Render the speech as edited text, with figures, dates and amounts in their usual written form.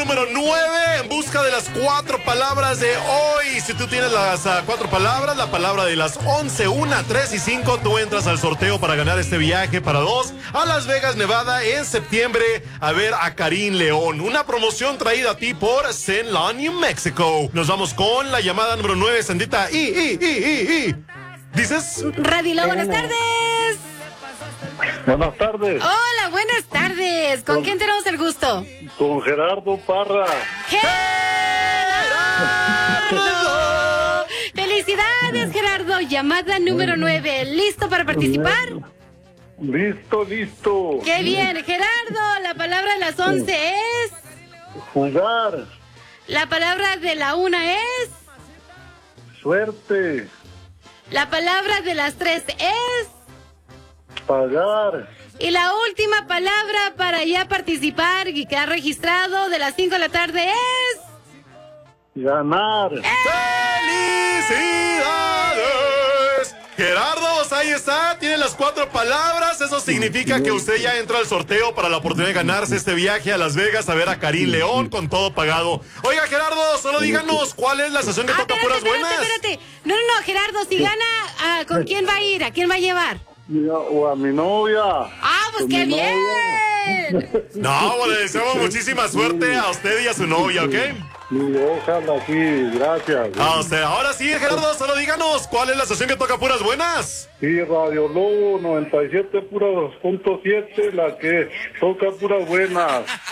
número 9 en busca de las 4 palabras de hoy. Si tú tienes las 4 palabras, la palabra de las 11, 1, 3 y 5, tú entras al sorteo para ganar este viaje para 2 a Las Vegas, Nevada en septiembre a ver a Karim León. Una promoción traída a ti por Zenlon, New Mexico. Nos vamos con la llamada número 9, Sandita. ¿Dices? Radilo, buenas tardes. Buenas tardes. Hola, buenas tardes. ¿Con quién tenemos el gusto? Con Gerardo Parra. ¡Gerardo! ¡Felicidades, Gerardo! Llamada número 9. ¿Listo para participar? Listo. ¡Qué bien! Gerardo, la palabra de las 11 es... Jugar. La palabra de la 1 es... Suerte. La palabra de las 3 es... Pagar. Y la última palabra para ya participar y quedar registrado de las 5 de la tarde es... Ganar. ¡Felicidades! Gerardo, ahí está, tiene las 4 palabras. Eso significa que usted ya entra al sorteo para la oportunidad de ganarse este viaje a Las Vegas a ver a Karim León con todo pagado. Oiga, Gerardo, solo díganos cuál es la sesión que toca puras buenas. Espérate. No, Gerardo, si gana, ¿con quién va a ir? ¿A quién va a llevar? O a mi novia. Pues qué bien. No, le deseamos muchísima suerte a usted y a su novia, ¿ok? Y ojalá sí, gracias. A usted. Ahora sí, Gerardo, solo díganos cuál es la sesión que toca puras buenas. Sí, Radio Lobo 97.7, la que toca puras buenas.